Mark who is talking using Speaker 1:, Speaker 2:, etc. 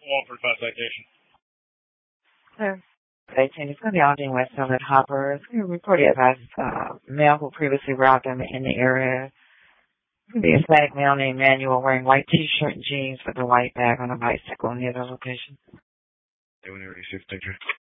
Speaker 1: 145 citation.
Speaker 2: Citation. It's going to be Aldine West Summit Hopper. It's going to report it as male who previously robbed him in the area. It's going to be a Hispanic male named Manuel wearing white t-shirt and jeans with a white bag on a bicycle near the location.
Speaker 1: They went to receive picture.